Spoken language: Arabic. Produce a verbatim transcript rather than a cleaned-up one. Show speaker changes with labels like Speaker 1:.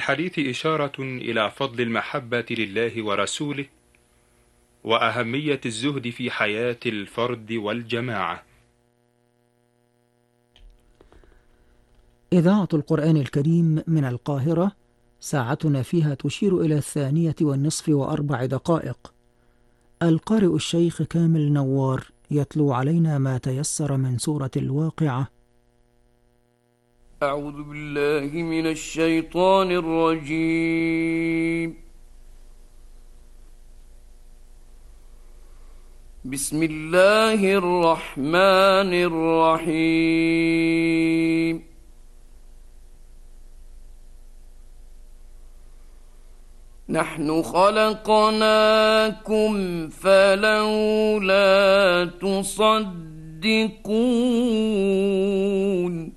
Speaker 1: الحديث إشارة إلى فضل المحبة لله ورسوله وأهمية الزهد في حياة الفرد والجماعة.
Speaker 2: إذاعة القرآن الكريم من القاهرة، ساعتنا فيها تشير إلى الثانية والنصف وأربع دقائق. القارئ الشيخ كامل نوار يتلو علينا ما تيسر من سورة الواقعة.
Speaker 3: أعوذ بالله من الشيطان الرجيم. بسم الله الرحمن الرحيم. نحن خلقناكم فلولا تصدقون